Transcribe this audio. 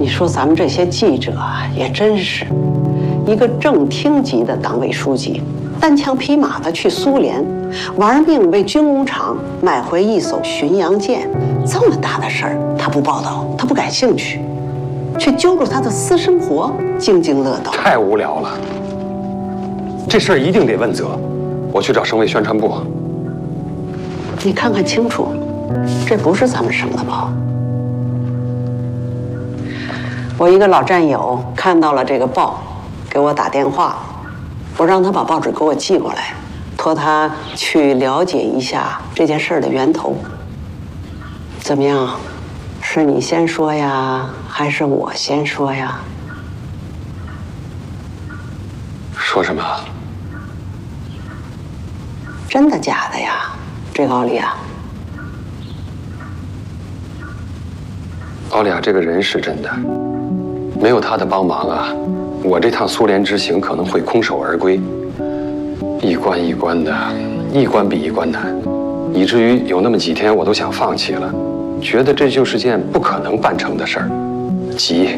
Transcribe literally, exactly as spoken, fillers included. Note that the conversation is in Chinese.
你说咱们这些记者啊，也真是，一个正厅级的党委书记，单枪匹马的去苏联，玩命为军工厂买回一艘巡洋舰，这么大的事儿他不报道，他不感兴趣，却揪住他的私生活津津乐道， 太无聊了。这事儿一定得问责，我去找省委宣传部。 你看看清楚，这不是咱们省的报。我一个老战友看到了这个报，给我打电话，我让他把报纸给我寄过来，托他去了解一下这件事儿的源头。怎么样？是你先说呀，还是我先说呀？ 说什么？ 真的假的呀，这个奥利亚？ 奥利亚这个人是真的，没有他的帮忙啊，我这趟苏联之行可能会空手而归。一关一关的，一关比一关难，以至于有那么几天我都想放弃了，觉得这就是件不可能办成的事儿，急